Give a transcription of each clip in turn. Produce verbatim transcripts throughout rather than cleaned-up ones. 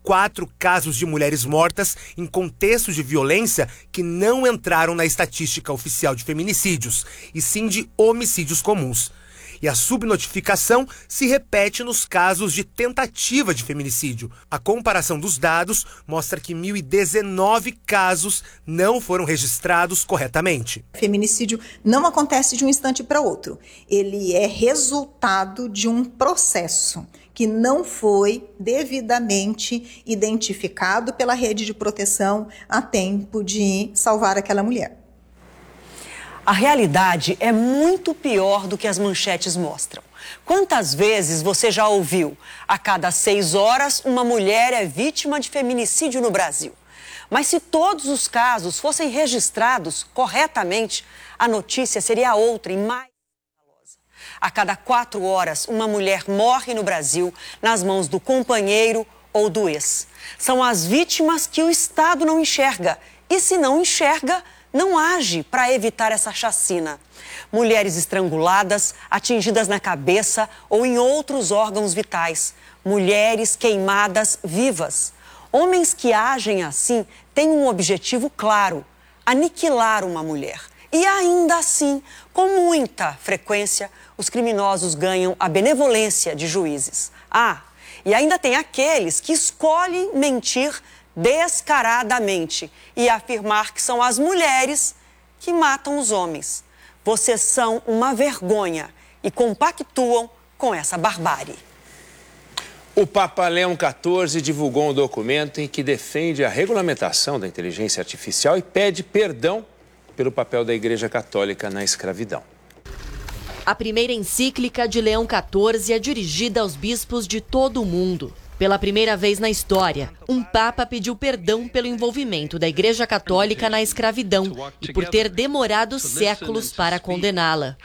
quatro casos de mulheres mortas em contextos de violência que não entraram na estatística oficial de feminicídios, e sim de homicídios comuns. E a subnotificação se repete nos casos de tentativa de feminicídio. A comparação dos dados mostra que mil e dezenove casos não foram registrados corretamente. Feminicídio não acontece de um instante para outro. Ele é resultado de um processo que não foi devidamente identificado pela rede de proteção a tempo de salvar aquela mulher. A realidade é muito pior do que as manchetes mostram. Quantas vezes você já ouviu? A cada seis horas, uma mulher é vítima de feminicídio no Brasil. Mas se todos os casos fossem registrados corretamente, a notícia seria outra e mais escandalosa. A cada quatro horas, uma mulher morre no Brasil nas mãos do companheiro ou do ex. São as vítimas que o Estado não enxerga. E se não enxerga, não age para evitar essa chacina. Mulheres estranguladas, atingidas na cabeça ou em outros órgãos vitais. Mulheres queimadas vivas. Homens que agem assim têm um objetivo claro: aniquilar uma mulher. E ainda assim, com muita frequência, os criminosos ganham a benevolência de juízes. Ah, e ainda tem aqueles que escolhem mentir descaradamente e afirmar que são as mulheres que matam os homens. Vocês são uma vergonha e compactuam com essa barbárie. O Papa Leão quatorze divulgou um documento em que defende a regulamentação da inteligência artificial e pede perdão pelo papel da Igreja Católica na escravidão. A primeira encíclica de Leão quatorze é dirigida aos bispos de todo o mundo. Pela primeira vez na história, um papa pediu perdão pelo envolvimento da Igreja Católica na escravidão e por ter demorado séculos para condená-la.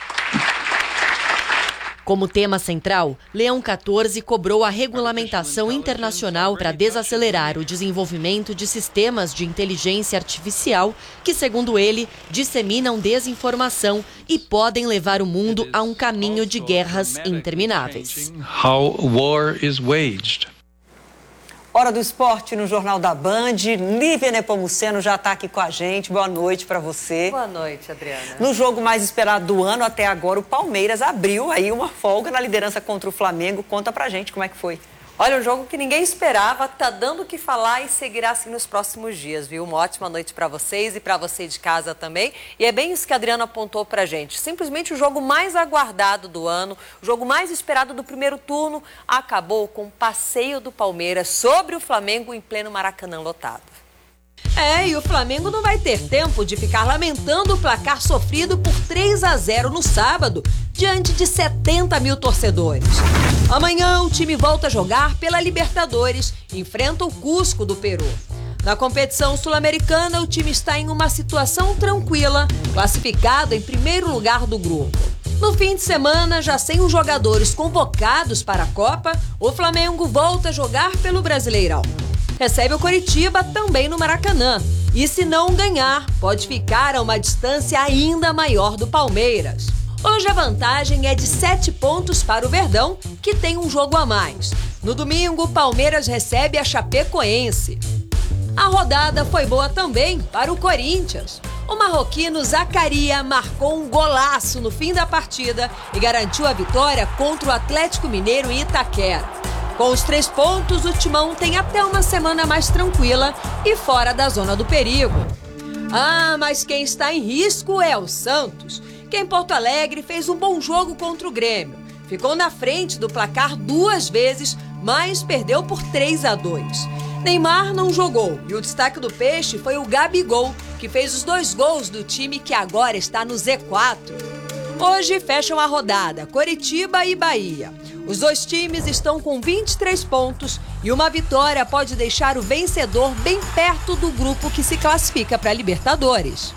Como tema central, Leão quatorze cobrou a regulamentação internacional para desacelerar o desenvolvimento de sistemas de inteligência artificial que, segundo ele, disseminam desinformação e podem levar o mundo a um caminho de guerras intermináveis. How war is waged. Hora do esporte no Jornal da Band. Lívia Nepomuceno já está aqui com a gente. Boa noite para você. Boa noite, Adriana. No jogo mais esperado do ano até agora, o Palmeiras abriu aí uma folga na liderança contra o Flamengo. Conta pra gente como é que foi. Olha, um jogo que ninguém esperava, tá dando o que falar e seguirá assim nos próximos dias, viu? Uma ótima noite para vocês e para você de casa também. E é bem isso que a Adriana apontou pra gente. Simplesmente o jogo mais aguardado do ano, o jogo mais esperado do primeiro turno, acabou com o passeio do Palmeiras sobre o Flamengo em pleno Maracanã lotado. É, e o Flamengo não vai ter tempo de ficar lamentando o placar sofrido por três a zero no sábado, diante de setenta mil torcedores. Amanhã o time volta a jogar pela Libertadores e enfrenta o Cusco do Peru. Na competição sul-americana, o time está em uma situação tranquila, classificado em primeiro lugar do grupo. No fim de semana, já sem os jogadores convocados para a Copa, o Flamengo volta a jogar pelo Brasileirão. Recebe o Coritiba também no Maracanã. E se não ganhar, pode ficar a uma distância ainda maior do Palmeiras. Hoje a vantagem é de sete pontos para o Verdão, que tem um jogo a mais. No domingo, o Palmeiras recebe a Chapecoense. A rodada foi boa também para o Corinthians. O marroquino Zacaria marcou um golaço no fim da partida e garantiu a vitória contra o Atlético Mineiro em Itaquera. Com os três pontos, o Timão tem até uma semana mais tranquila e fora da zona do perigo. Ah, mas quem está em risco é o Santos, que em Porto Alegre fez um bom jogo contra o Grêmio. Ficou na frente do placar duas vezes, mas perdeu por três a dois. Neymar não jogou e o destaque do Peixe foi o Gabigol, que fez os dois gols do time que agora está no Z quatro. Hoje fecham a rodada Coritiba e Bahia. Os dois times estão com vinte e três pontos e uma vitória pode deixar o vencedor bem perto do grupo que se classifica para a Libertadores.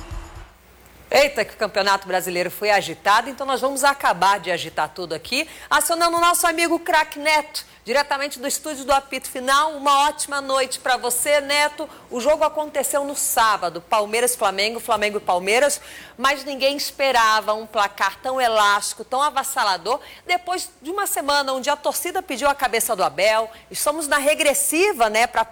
Eita, que o Campeonato Brasileiro foi agitado, então nós vamos acabar de agitar tudo aqui, acionando o nosso amigo Craque Neto, diretamente do estúdio do Apito Final. Uma ótima noite para você, Neto. O jogo aconteceu no sábado, Palmeiras-Flamengo, Flamengo e Palmeiras, mas ninguém esperava um placar tão elástico, tão avassalador, depois de uma semana onde a torcida pediu a cabeça do Abel, estamos na regressiva, né, para